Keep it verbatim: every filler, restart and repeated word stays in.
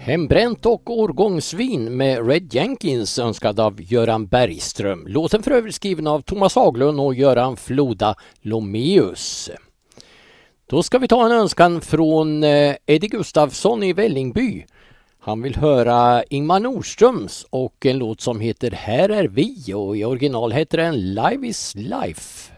Hembränt och årgångsvin med Red Jenkins önskad av Göran Bergström. Låten för övrigt skriven av Thomas Haglund och Göran Floda Lomeus. Då ska vi ta en önskan från Eddie Gustafsson i Vällingby. Han vill höra Ingmar Nordströms och en låt som heter Här är vi, och i original heter den Live is Life.